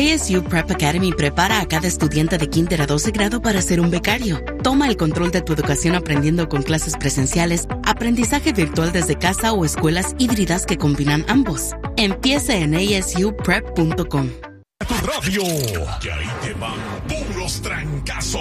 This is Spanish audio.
ASU Prep Academy prepara a cada estudiante de kinder a 12 grado para ser un becario. Toma el control de tu educación aprendiendo con clases presenciales, aprendizaje virtual desde casa o escuelas híbridas que combinan ambos. Empieza en asuprep.com. Tu radio, que ahí te van puros trancazos.